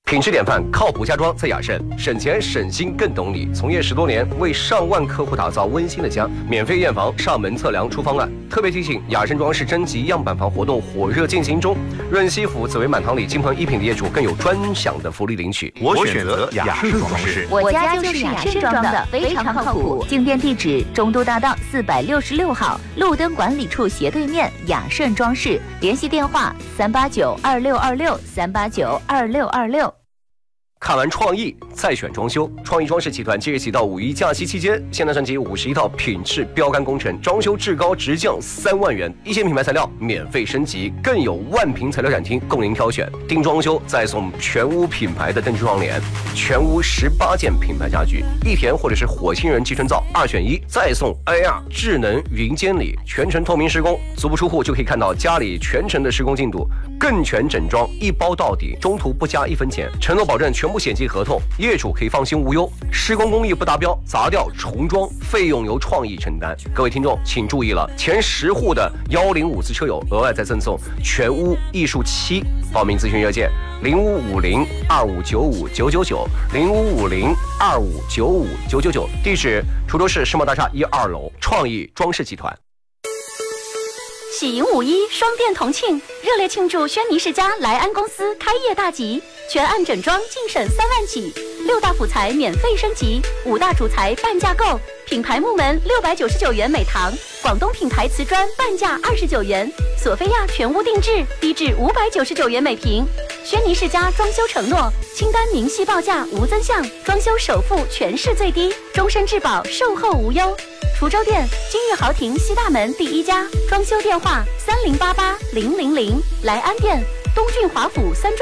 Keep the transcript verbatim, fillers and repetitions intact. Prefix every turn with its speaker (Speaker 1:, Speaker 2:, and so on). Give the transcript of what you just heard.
Speaker 1: 品质典范，靠谱家装在雅盛，省钱省心更懂你。从业十多年，为上万客户打造温馨的家，免费验房、上门测量出方案。特别提醒，雅盛装饰征集样板房活动火热进行中，润西府、紫薇满堂里金鹏一品的业主更有专享的福利领取。
Speaker 2: 我选择雅盛装饰，
Speaker 3: 我家就是雅盛装的，非常靠谱。进店地址：中都大道四百六十六号，路灯管理处斜对面，雅盛装饰。联系电话：三八九二六二六三八九二六二六。
Speaker 1: 看完创意再选装修，创意装饰集团即日起到五一假期期间，现代升级五十一套品质标杆工程，装修至高直降三万元，一线品牌材料免费升级，更有万平材料展厅供您挑选。定装修再送全屋品牌的灯具窗帘，全屋十八件品牌家具，益田或者是火星人集成灶二选一，再送 A R 智能云监理，全程透明施工，足不出户就可以看到家里全程的施工进度，更全整装一包到底，中途不加一分钱，承诺保证全部险金合同，业主可以放心无忧。施工工艺不达标，砸掉重装，费用由创意承担。各位听众请注意了，前十户的幺零五次车友额外再赠送全屋艺术漆。报名咨询热线零五五零二五九五九九九零五五零二五九五九九九，地址滁州市世贸大厦一二楼，创意装饰集团。
Speaker 4: 喜迎五一，双店同庆，热烈庆祝轩尼诗家莱安公司开业大吉，全案整装净省三万起，六大辅材免费升级，五大主材半价购，品牌木门六百九十九元每堂，广东品牌瓷砖半价二十九元，索菲亚全屋定制低至五百九十九元每平。轩尼诗家装修承诺，清单明细报价无增项，装修首付全市最低，终身质保，售后无忧。滁州店金悦豪庭西大门第一家，装修电话三零八八零零零。莱安店东郡华府三